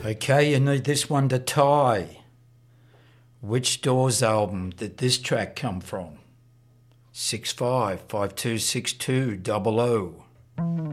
Okay, you need this one to tie. Which Doors album did this track come from? 65526200.